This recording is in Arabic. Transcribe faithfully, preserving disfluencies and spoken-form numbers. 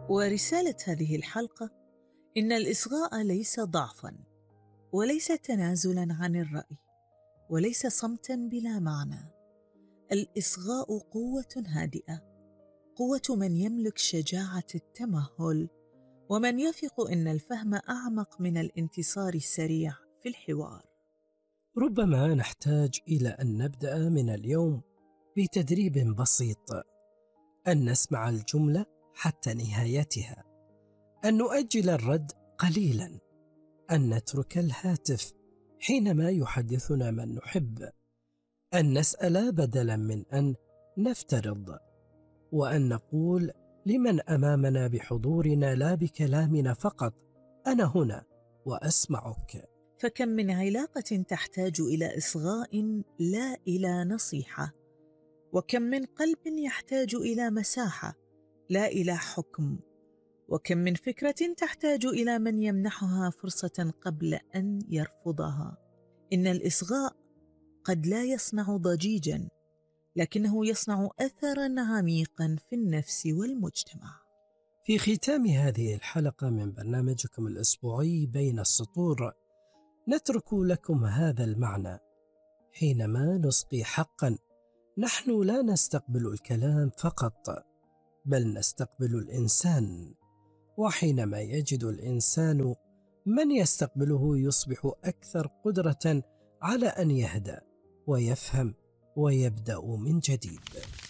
ورسالة هذه الحلقة إن الإصغاء ليس ضعفاً، وليس تنازلاً عن الرأي، وليس صمتاً بلا معنى. الإصغاء قوة هادئة، قوة من يملك شجاعة التمهل، ومن يثق إن الفهم أعمق من الانتصار السريع في الحوار. ربما نحتاج إلى أن نبدأ من اليوم بتدريب بسيط، أن نسمع الجملة حتى نهايتها، أن نؤجل الرد قليلا، أن نترك الهاتف حينما يحدثنا من نحب، أن نسأل بدلا من أن نفترض، وأن نقول لمن أمامنا بحضورنا لا بكلامنا فقط: أنا هنا وأسمعك. فكم من علاقة تحتاج إلى إصغاء لا إلى نصيحة، وكم من قلب يحتاج إلى مساحة لا إلى حكم، وكم من فكرة تحتاج إلى من يمنحها فرصة قبل أن يرفضها. إن الإصغاء قد لا يصنع ضجيجا، لكنه يصنع أثرا عميقا في النفس والمجتمع. في ختام هذه الحلقة من برنامجكم الأسبوعي بين السطور، نترك لكم هذا المعنى: حينما نصغي حقا، نحن لا نستقبل الكلام فقط، بل نستقبل الإنسان. وحينما يجد الإنسان من يستقبله، يصبح أكثر قدرة على أن يهدأ ويفهم ويبدأ من جديد.